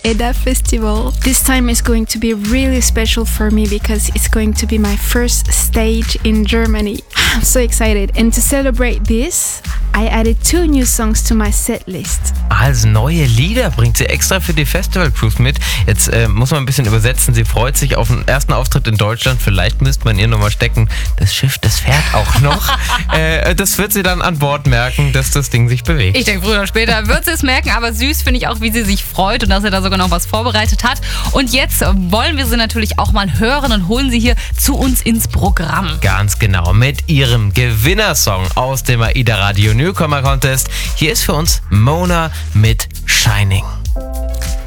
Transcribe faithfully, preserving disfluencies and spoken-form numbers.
Edda Festival. This time is going to be really special for me because it's going to be my first stage in Germany. I'm so excited. And to celebrate this, I added two new songs to my set list. Also neue Lieder bringt sie extra für die Festival Cruise mit. Jetzt äh, muss man ein bisschen übersetzen. Sie freut sich auf den ersten Auftritt in Deutschland. Vielleicht müsste man ihr nochmal stecken. Das Schiff, das fährt auch noch. äh, das wird sie dann an Bord merken, dass das Ding sich bewegt. Ich denke, früher oder später wird sie es merken. Aber süß finde ich auch, wie sie sich freut und dass er da sogar noch was vorbereitet hat. Und jetzt wollen wir sie natürlich auch mal hören und holen sie hier zu uns ins Programm. Ganz genau, mit ihrem Gewinnersong aus dem AIDA Radio Newcomer Contest. Hier ist für uns Mona mit Shining.